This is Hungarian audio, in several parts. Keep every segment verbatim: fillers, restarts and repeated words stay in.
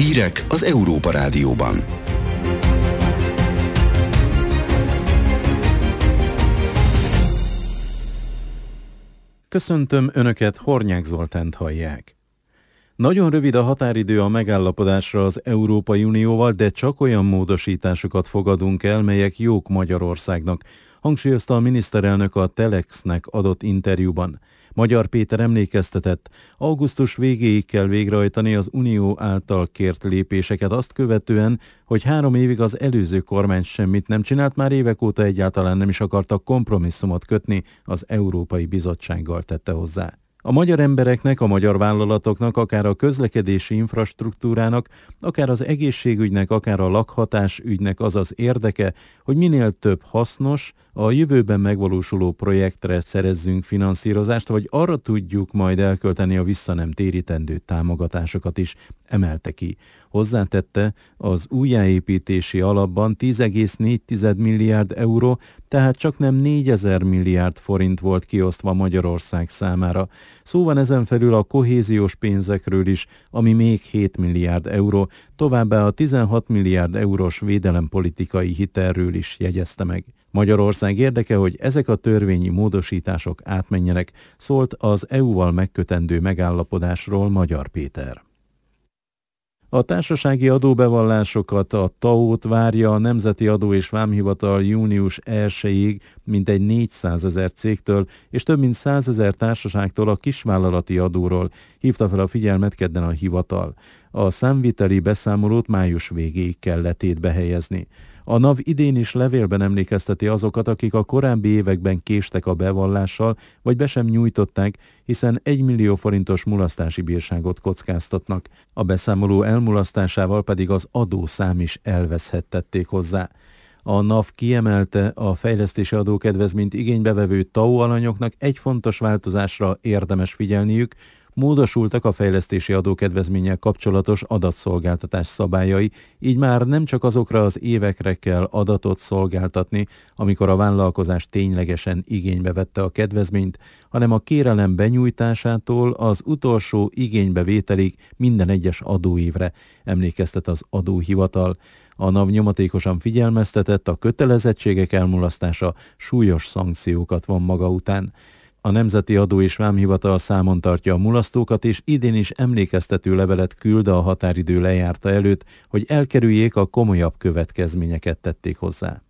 Hírek az Európa Rádióban. Köszöntöm Önöket, Hornyák Zoltánt hallják. Nagyon rövid a határidő a megállapodásra az Európai Unióval, de csak olyan módosításokat fogadunk el, melyek jók Magyarországnak, hangsúlyozta a miniszterelnök a Telexnek adott interjúban. Magyar Péter emlékeztetett, augusztus végéig kell végrehajtani az Unió által kért lépéseket, azt követően, hogy három évig az előző kormány semmit nem csinált, már évek óta egyáltalán nem is akartak kompromisszumot kötni, az Európai Bizottsággal tette hozzá. A magyar embereknek, a magyar vállalatoknak, akár a közlekedési infrastruktúrának, akár az egészségügynek, akár a lakhatásügynek az az érdeke, hogy minél több hasznos, a jövőben megvalósuló projektre szerezzünk finanszírozást, vagy arra tudjuk majd elkölteni a vissza nem térítendő támogatásokat is, emelte ki. Hozzátette, az újjáépítési alapban tíz egész négy milliárd euró, tehát csak nem négyezer milliárd forint volt kiosztva Magyarország számára. Szó van ezen felül a kohéziós pénzekről is, ami még hét milliárd euró, továbbá a tizenhat milliárd eurós védelempolitikai hitelről is jegyezte meg. Magyarország érdeke, hogy ezek a törvényi módosítások átmenjenek, szólt az é u-val megkötendő megállapodásról Magyar Péter. A társasági adóbevallásokat, a té á o-t várja a Nemzeti Adó és Vámhivatal június elsejéig mintegy négyszázezer cégtől és több mint százezer társaságtól a kisvállalati adóról, hívta fel a figyelmet kedden a hivatal. A számviteli beszámolót május végéig kell letétbe helyezni. A NAV idén is levélben emlékezteti azokat, akik a korábbi években késtek a bevallással, vagy be sem nyújtották, hiszen egy millió forintos mulasztási bírságot kockáztatnak. A beszámoló elmulasztásával pedig az adószám is elveszhettették hozzá. A NAV kiemelte, a fejlesztési adókedvezményt igénybevevő té á o alanyoknak egy fontos változásra érdemes figyelniük: módosultak a fejlesztési adókedvezménnyel kapcsolatos adatszolgáltatás szabályai, így már nem csak azokra az évekre kell adatot szolgáltatni, amikor a vállalkozás ténylegesen igénybe vette a kedvezményt, hanem a kérelem benyújtásától az utolsó igénybevételig minden egyes adóévre, emlékeztet az adóhivatal. A NAV nyomatékosan figyelmeztetett, a kötelezettségek elmulasztása súlyos szankciókat von maga után. A Nemzeti Adó és Vámhivatal számon tartja a mulasztókat, és idén is emlékeztető levelet küld a határidő lejárta előtt, hogy elkerüljék a komolyabb következményeket, tették hozzá.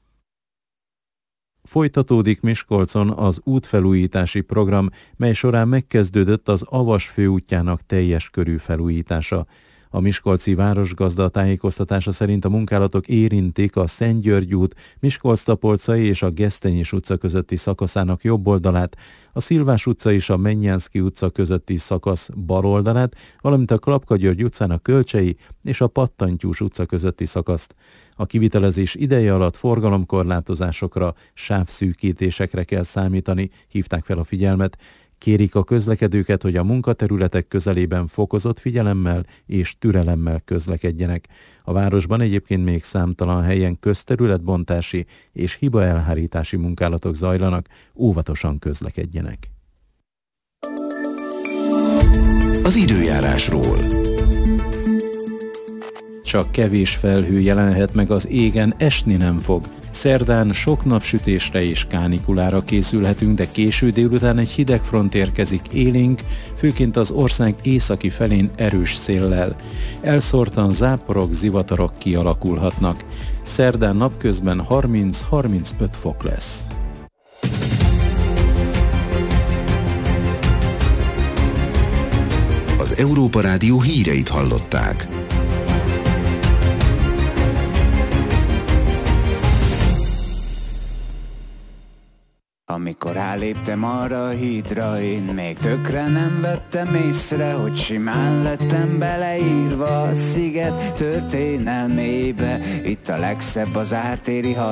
Folytatódik Miskolcon az útfelújítási program, mely során megkezdődött az Avas főútjának teljes körű felújítása. A miskolci városgazda tájékoztatása szerint a munkálatok érintik a Szent György út, Miskolc-Tapolcai és a Gesztenyés utca közötti szakaszának jobb oldalát, a Szilvás utca és a Mennyánszky utca közötti szakasz bal oldalát, valamint a Klapka-György utcának Kölcsei és a Pattantyús utca közötti szakaszt. A kivitelezés ideje alatt forgalomkorlátozásokra, sávszűkítésekre kell számítani, hívták fel a figyelmet. Kérik a közlekedőket, hogy a munkaterületek közelében fokozott figyelemmel és türelemmel közlekedjenek. A városban egyébként még számtalan helyen közterületbontási és hibaelhárítási munkálatok zajlanak, óvatosan közlekedjenek. Az időjárásról. Csak kevés felhő jelenhet meg az égen, esni nem fog. Szerdán sok napsütésre és kánikulára készülhetünk, de késő délután egy hideg front érkezik élénk, főként az ország északi felén erős széllel. Elszórtan záporok, zivatarok kialakulhatnak. Szerdán napközben harminc-harmincöt fok lesz. Az Európa Rádió híreit hallották. Amikor ráléptem arra a hídra, én még tökre nem vettem észre, hogy simán lettem beleírva a sziget történelmébe. Itt a legszebb az ártéri